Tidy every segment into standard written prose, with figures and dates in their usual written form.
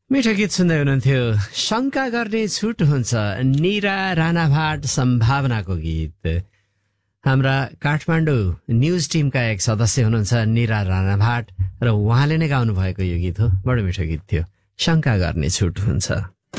मिठो गीत सुन्दै हुनुहुन्थ्यो। शंका गर्ने छुट हुन्छ, निरा राणाभाट सम्भावनाको गीत। हाम्रा काठमाडौँ न्युज टिमका एक सदस्य हुनुहुन्छ निरा राणाभाट र उहाँले नै गाउनु भएको यो गीत हो। बडो मिठो गीत थियो, शंका गर्ने छुट हुन्छ।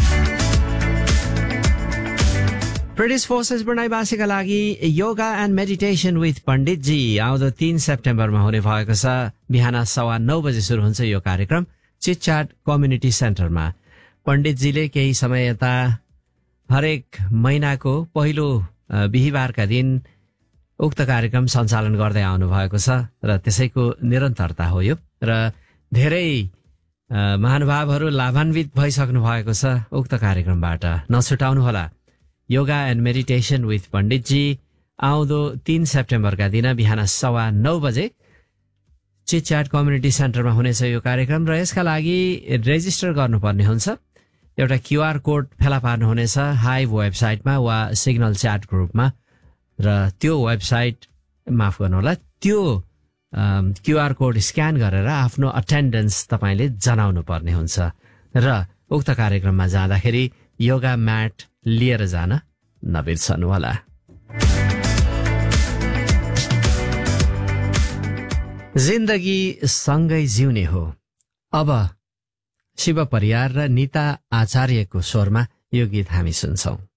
ब्रिटिश फोर्सेस बर्नाइवासीका लागि योगा एन्ड मेडिटेसन विथ पण्डितजी आउँदो 3 सेप्टेम्बरमा हुने भएको छ। बिहान 9:15 बजे सुरु हुन्छ यो कार्यक्रम चिटचाट कम्युनिटी सेन्टरमा। पण्डितजीले केही समय यता हरेक महिनाको पहिलो बिहिबारका दिन उक्त कार्यक्रम सञ्चालन गर्दै आउनु भएको छ र त्यसैको निरन्तरता हो यो। र धेरै महानुभावहरू लाभान्वित भइसक्नु भएको छ उक्त कार्यक्रमबाट। नछुटाउनुहोला योगा एन्ड मेडिटेसन विथ पण्डितजी आउँदो 3 सेप्टेम्बरका दिन बिहान 9:15 बजे चिटचाट कम्युनिटी सेन्टरमा हुनेछ यो कार्यक्रम। र यसका लागि रेजिस्टर गर्नुपर्ने हुन्छ। एउटा क्युआर कोड फेला पार्नुहुनेछ हाइभ वेबसाइटमा वा सिग्नल च्याट ग्रुपमा, र त्यो वेबसाइट माफ गर्नुहोला त्यो क्युआर कोड स्क्यान गरेर आफ्नो अटेन्डेन्स तपाईँले जनाउनु पर्ने हुन्छ। र उक्त कार्यक्रममा जाँदाखेरि योगा म्याट लिएर जान नबिर्सनुहोला। जिन्दगी सँगै जिउने हो। अब शिव परियार र निता आचार्यको स्वरमा यो गीत हामी सुन्छौं।